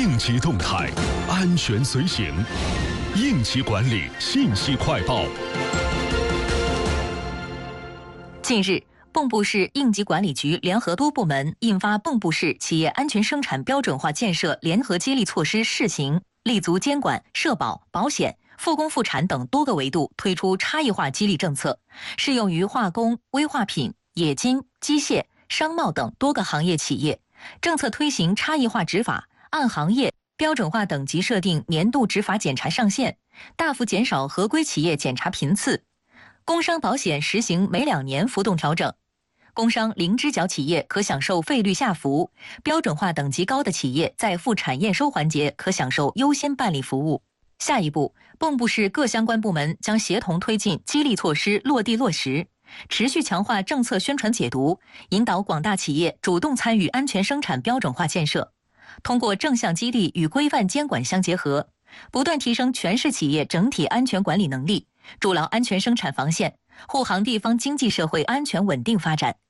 应急动态，安全随行，应急管理信息快报。 近日，蚌埠市应急管理局联合多部门印发《蚌埠市企业安全生产标准化建设联合激励措施试行》，立足监管、社保、保险、复工复产等多个维度，推出差异化激励政策，适用于化工、危化品、冶金、机械、商贸等多个行业企业。政策推行差异化执法，按行业标准化等级设定年度执法检查上限，大幅减少合规企业检查频次。工伤保险实行每2年浮动调整，工伤零支缴企业可享受费率下浮，标准化等级高的企业在复产验收环节可享受优先办理服务。下一步，蚌埠市各相关部门将协同推进激励措施落地落实，持续强化政策宣传解读，引导广大企业主动参与安全生产标准化建设。通过正向激励与规范监管相结合，不断提升全市企业整体安全管理能力，筑牢安全生产防线，护航地方经济社会安全稳定发展。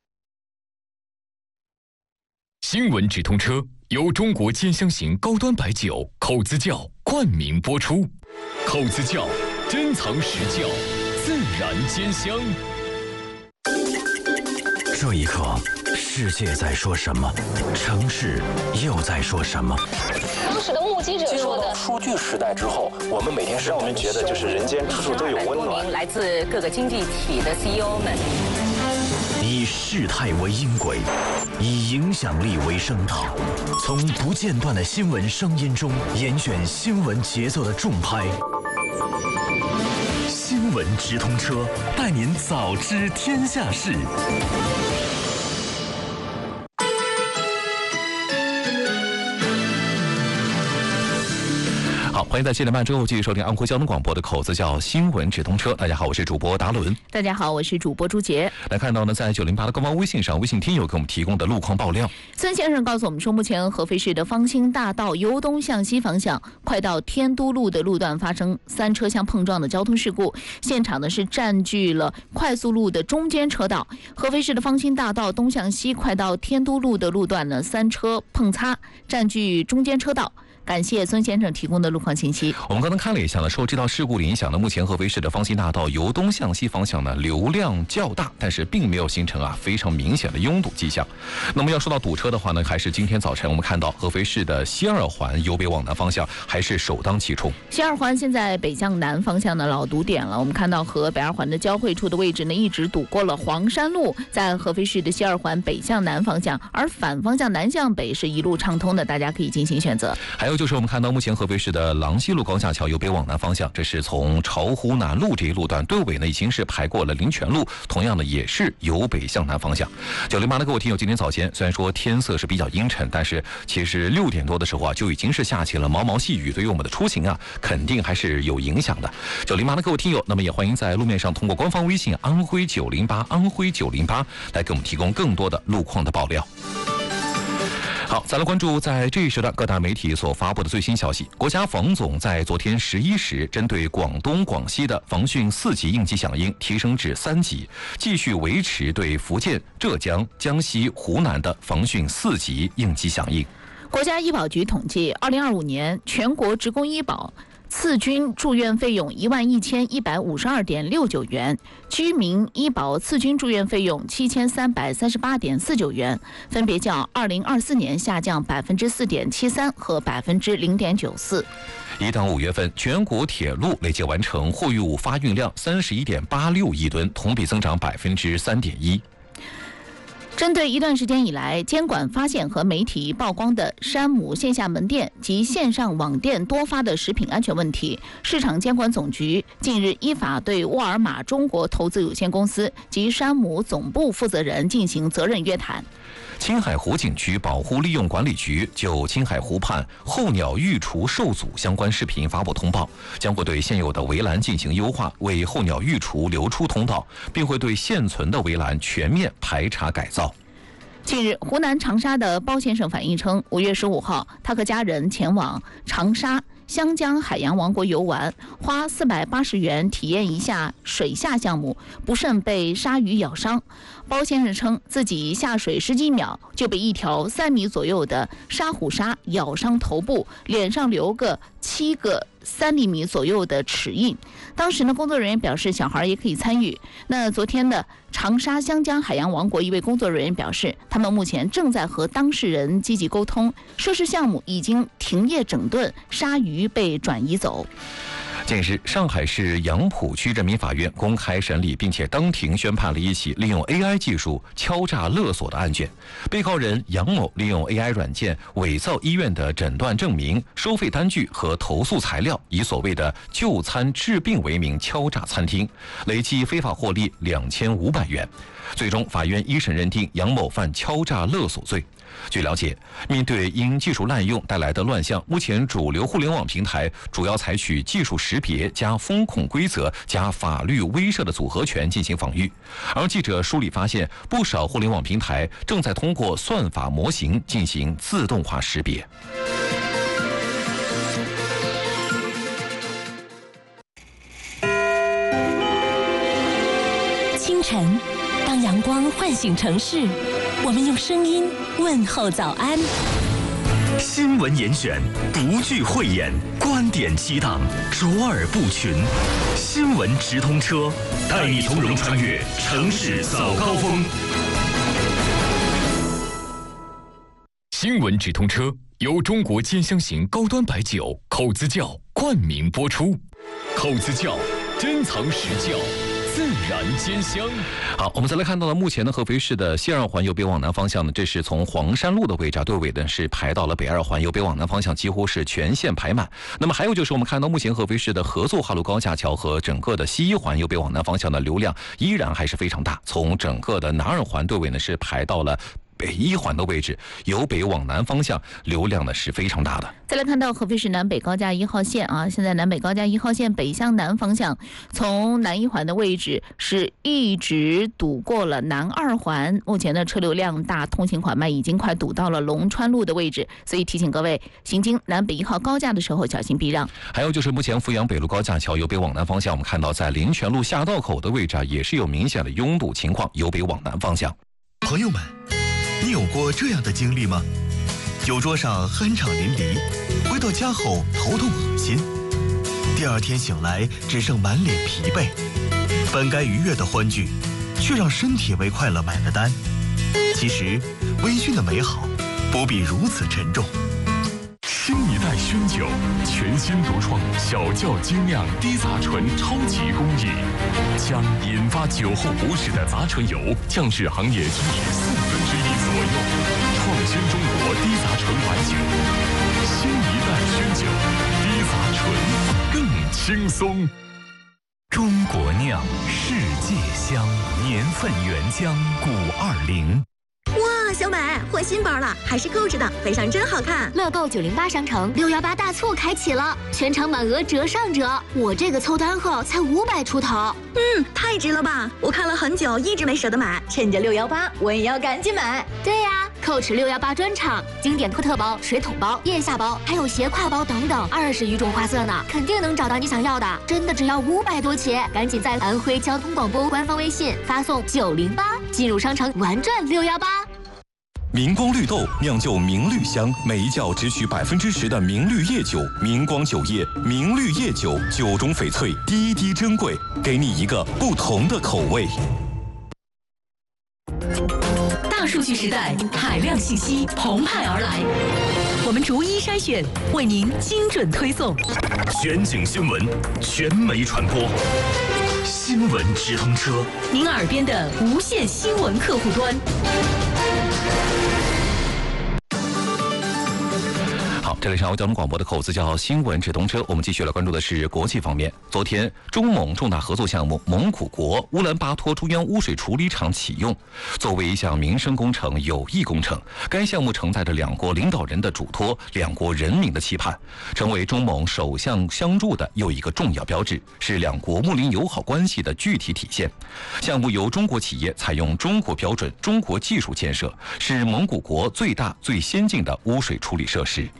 新闻直通车由中国尖香型高端白酒口子窖冠名播出，口子窖珍藏实窖，自然尖香。 这一刻，世界在说什么？城市又在说什么？ 当时的目击者说的， 数据时代之后，我们每天让我们觉得就是人间处处都有温暖。 来自各个经济体的 CEO 们， 以事态为音轨，以影响力为声道，从不间断的新闻声音中严选新闻节奏的重拍。新闻直通车，带您早知天下事。 好，欢迎在7点半之后继续收听安徽交通广播的口子窖新闻直通车。大家好，我是主播达伦。 大家好，我是主播朱杰。 来看到呢，在908的官方微信上，微信听友给我们提供的路况爆料。 孙先生告诉我们说，目前合肥市的方兴大道由东向西方向快到天都路的路段发生3车相碰撞的交通事故，现场呢是占据了快速路的中间车道。合肥市的方兴大道东向西快到天都路的路段呢，3车碰擦，占据中间车道。感谢孙先生提供的路况信息。 我们刚才看了一下呢，受这道事故的影响呢，目前合肥市的方兴大道由东向西方向呢流量较大，但是并没有形成非常明显的拥堵迹象。那么要说到堵车的话呢，还是今天早晨我们看到合肥市的西二环由北往南方向还是首当其冲。 西二环现在北向南方向的老堵点了，我们看到和北二环的交汇处的位置呢，一直堵过了黄山路，在合肥市的西二环北向南方向，而反方向南向北是一路畅通的，大家可以进行选择。 还有就是我们看到目前合肥市的郎西路高架桥由北往南方向，这是从巢湖南路这一路段，队尾呢已经是排过了灵泉路，同样的也是由北向南方向。908的各位听友，今天早前虽然说天色是比较阴沉，但是其实6点多的时候就已经是下起了毛毛细雨，对于我们的出行肯定还是有影响的。908的各位听友，那么也欢迎在路面上通过官方微信安徽908安徽908来给我们提供更多的路况的爆料。好，再来关注在这一时段各大媒体所发布的最新消息。国家防总在昨天11时针对广东、广西的防汛4级应急响应提升至3级，继续维持对福建、浙江、江西、湖南的防汛4级应急响应。 国家医保局统计，2025年全国职工医保次均住院费用11152.69元，居民医保次均住院费用7338.49元，分别较2024年下降4.73%和0.94%。 一到5月份，全国铁路累计完成货运物发运量31.86亿吨，同比增长3.1%。 针对一段时间以来监管发现和媒体曝光的山姆线下门店及线上网店多发的食品安全问题，市场监管总局近日依法对沃尔玛中国投资有限公司及山姆总部负责人进行责任约谈。 青海湖景区保护利用管理局就青海湖畔候鸟育雏受阻相关视频发布通报，将会对现有的围栏进行优化，为候鸟育雏留出通道，并会对现存的围栏全面排查改造。 近日，湖南长沙的包先生反映称，5月15号，他和家人前往长沙湘江海洋王国游玩，花480元体验一下水下项目，不慎被鲨鱼咬伤。包先生称自己下水10几秒就被一条3米左右的沙虎鲨咬伤头部，脸上留个7个3厘米左右的齿印。当时呢，工作人员表示小孩也可以参与。那昨天的长沙湘江海洋王国一位工作人员表示，他们目前正在和当事人积极沟通，涉事项目已经停业整顿，鲨鱼被转移走。 近日，上海市杨浦区人民法院公开审理并且当庭宣判了一起利用 AI 技术敲诈勒索的案件。被告人杨某利用 AI 软件伪造医院的诊断证明、收费单据和投诉材料，以所谓的就餐治病为名敲诈餐厅，累计非法获利2500元。最终，法院一审认定杨某犯敲诈勒索罪。据了解，面对因技术滥用带来的乱象，目前主流互联网平台主要采取技术识别加风控规则加法律威慑的组合拳进行防御。而记者梳理发现，不少互联网平台正在通过算法模型进行自动化识别。 清晨，当阳光唤醒城市，我们用声音问候早安。 新闻严选，不惧讳言，观点激荡，卓尔不群。新闻直通车，带你从容穿越城市早高峰。 新闻直通车由中国尖香型高端白酒口子窖冠名播出。口子窖，珍藏实窖，自然兼香。 好，我们再来看到了目前的合肥市的西二环由北往南方向呢，这是从黄山路的位置，队尾呢是排到了北二环由北往南方向，几乎是全线排满。那么还有就是我们看到目前合肥市的合作哈路高架桥和整个的西一环由北往南方向的流量依然还是非常大，从整个的南二环队尾呢是排到了北一环的位置，由北往南方向流量呢是非常大的。 再来看到合肥市南北高架1号线啊，现在南北高架1号线北向南方向，从南一环的位置是一直堵过了南二环，目前的车流量大，通行缓慢，已经快堵到了龙川路的位置，所以提醒各位行经南北1号高架的时候小心避让。 还有就是目前阜阳北路高架桥由北往南方向，我们看到在林泉路下道口的位置也是有明显的拥堵情况，由北往南方向。 朋友们，你有过这样的经历吗？酒桌上酣畅淋漓，回到家后头痛恶心，第二天醒来只剩满脸疲惫，本该愉悦的欢聚，却让身体为快乐买了单。其实，微醺的美好不必如此沉重。 新一代熏酒，全新独创小窖精酿低杂醇超级工艺，将引发酒后不适的杂醇油降至行业均值1/4左右，创新中国低杂醇白酒。新一代熏酒，低杂醇更轻松。 中国酿，世界香，年份原浆520。 哇，小美换新包了，还是购置的，背上真好看。 乐购908商城618大促开启了，全场满额折上折。我这个凑单后才500出头， 太值了吧！我看了很久，一直没舍得买，趁着618，我也要赶紧买。 对呀，Coach 618专场，经典科特包、水桶包、腋下包，还有斜挎包等等，20余种花色呢，肯定能找到你想要的。真的只要500多起，赶紧在安徽交通广播官方微信发送908，进入商城玩转618。 明光绿豆酿就明绿香，每一窖只取10%的明绿叶酒，明光酒业明绿叶酒，酒中翡翠，滴滴珍贵，给你一个不同的口味。 大数据时代，海量信息澎湃而来，我们逐一筛选，为您精准推送。 全景新闻，全媒传播，新闻直通车， 您耳边的无线新闻客户端。 这里是交通广播的口子窖新闻直通车，我们继续来关注的是国际方面。昨天，中蒙重大合作项目蒙古国乌兰巴托中央污水处理厂启用。作为一项民生工程、有益工程，该项目承载着两国领导人的嘱托、两国人民的期盼，成为中蒙首项相助的又一个重要标志，是两国睦邻友好关系的具体体现。项目由中国企业采用中国标准、中国技术建设，是蒙古国最大最先进的污水处理设施。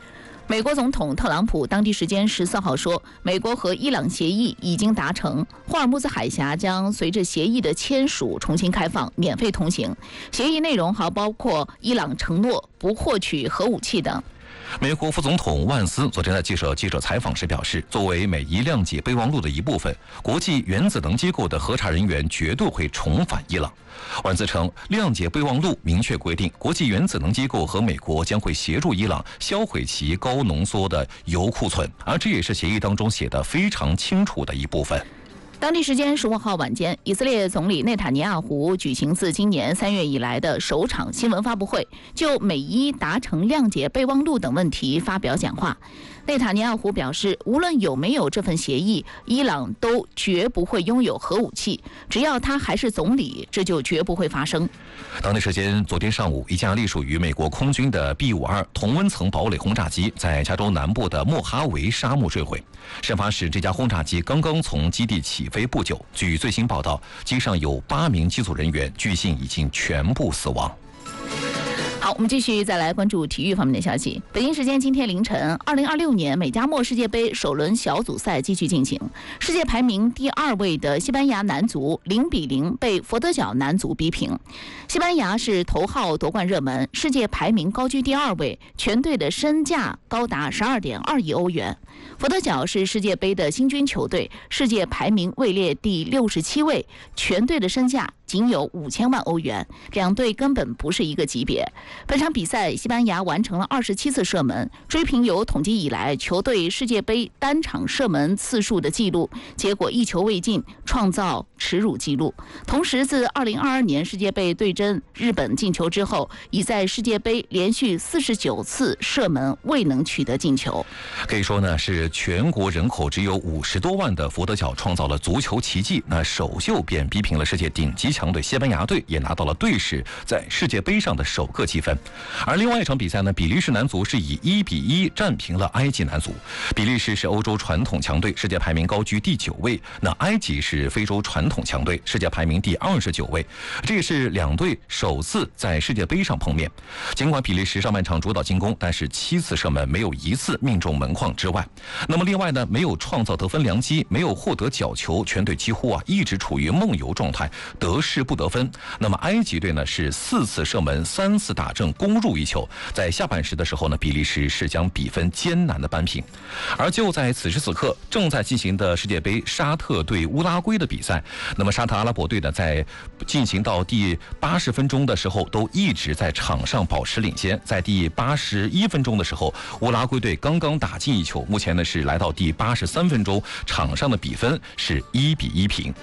美国总统特朗普当地时间14号说，美国和伊朗协议已经达成，霍尔木兹海峡将随着协议的签署重新开放，免费通行。协议内容还包括伊朗承诺不获取核武器等。 美国副总统万斯昨天在记者采访时表示，作为美伊谅解备忘录的一部分，国际原子能机构的核查人员绝对会重返伊朗。万斯称，谅解备忘录明确规定，国际原子能机构和美国将会协助伊朗销毁其高浓缩的铀库存，而这也是协议当中写得非常清楚的一部分。 当地时间15号晚间，以色列总理内塔尼亚胡举行自今年3月以来的首场新闻发布会，就美伊达成谅解备忘录等问题发表讲话。内塔尼亚胡表示，无论有没有这份协议，伊朗都绝不会拥有核武器，只要他还是总理，这就绝不会发生。 当地时间昨天上午，一架隶属于美国空军的 B-52同温层堡垒轰炸机在加州南部的莫哈维沙漠坠毁。事发时，这架轰炸机刚刚从基地起飞不久。据最新报道，机上有8名机组人员，据信已经全部死亡。 好，我们继续再来关注体育方面的消息。北京时间今天凌晨，2026年美加墨世界杯首轮小组赛继续进行。世界排名第2位的西班牙男足0-0被佛得角男足逼平。西班牙是头号夺冠热门，世界排名高居第2位，全队的身价高达12.2亿欧元。佛得角是世界杯的新军球队，世界排名位列第67位，全队的身价仅有5000万欧元，两队根本不是一个级别。本场比赛，西班牙完成了27次射门，追平有统计以来球队世界杯单场射门次数的纪录，结果一球未进，创造耻辱纪录。同时，自2022年世界杯对阵日本进球之后，已在世界杯连续49次射门未能取得进球。 可以说呢，是全国人口只有50多万的佛得角创造了足球奇迹，那首秀便逼平了世界顶级强队西班牙队，也拿到了队史在世界杯上的首个积分。而另外一场比赛呢，比利时男足是以1-1战平了埃及男足。比利时是欧洲传统强队，世界排名高居第9位，那埃及是非洲传统强队，世界排名第29位。这也是两队首次在世界杯上碰面。尽管比利时上半场主导进攻，但是7次射门没有1次命中门框之外。那么另外呢，没有创造得分良机，没有获得角球，全队几乎一直处于梦游状态，得势不得分。那么埃及队呢是4次射门3次打正，攻入1球。在下半时的时候呢，比利时是将比分艰难的扳平。而就在此时此刻，正在进行的世界杯沙特对乌拉圭的比赛，那么沙特阿拉伯队呢在进行到第80分钟的时候都一直在场上保持领先。在第81分钟的时候，乌拉圭队刚刚打进1球，目前呢是来到第83分钟，场上的比分是1-1平。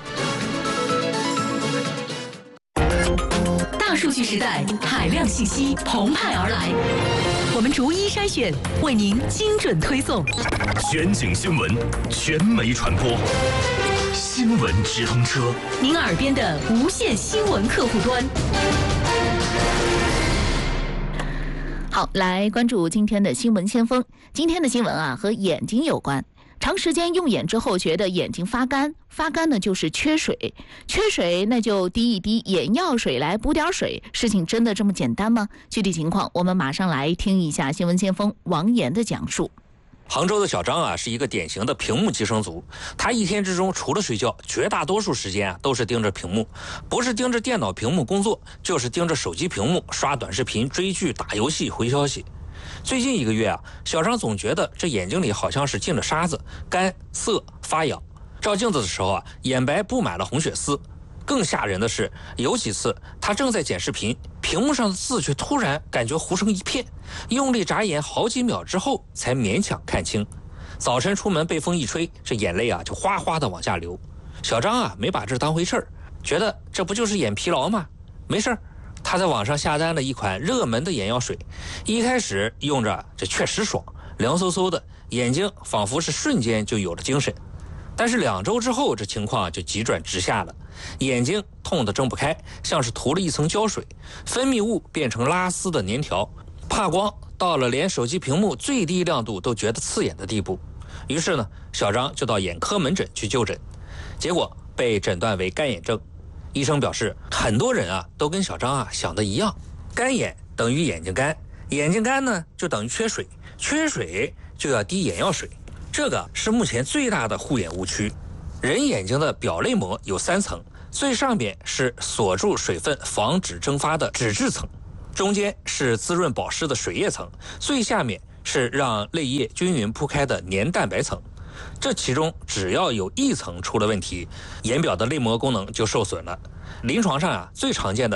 大数据时代，海量信息澎湃而来，我们逐一筛选，为您精准推送。 全景新闻，全媒传播，新闻直通车， 您耳边的无线新闻客户端。 好，来关注今天的新闻先锋。今天的新闻和眼睛有关。长时间用眼之后，觉得眼睛发干，发干呢就是缺水，缺水那就滴一滴眼药水来补点水。事情真的这么简单吗？具体情况我们马上来听一下新闻先锋王岩的讲述。 杭州的小张是一个典型的屏幕寄生族，他一天之中除了睡觉，绝大多数时间都是盯着屏幕，不是盯着电脑屏幕工作，就是盯着手机屏幕刷短视频、追剧、打游戏、回消息。最近1个月小张总觉得这眼睛里好像是进了沙子，干涩发痒。照镜子的时候眼白布满了红血丝。更吓人的是，有几次他正在剪视频，屏幕上的字却突然感觉糊成一片，用力眨眼好几秒之后才勉强看清。早晨出门被风一吹，这眼泪就哗哗的往下流。小张没把这当回事儿，觉得这不就是眼疲劳吗？没事儿。他在网上下单了一款热门的眼药水，一开始用着这确实爽，凉飕飕的，眼睛仿佛是瞬间就有了精神。但是2周之后，这情况就急转直下了，眼睛痛得睁不开，像是涂了一层胶水，分泌物变成拉丝的粘条，怕光到了连手机屏幕最低亮度都觉得刺眼的地步。于是呢，小张就到眼科门诊去就诊，结果被诊断为干眼症。医生表示，很多人都跟小张想的一样，干眼等于眼睛干，眼睛干呢就等于缺水， 缺水就要滴眼药水，这个是目前最大的护眼误区。人眼睛的表内膜有3层，最上边是锁住水分、防止蒸发的脂质层，中间是滋润保湿的水液层，最下面是让泪液均匀铺开的黏蛋白层。这其中只要有一层出了问题，眼表的泪膜功能就受损了。临床上最常见的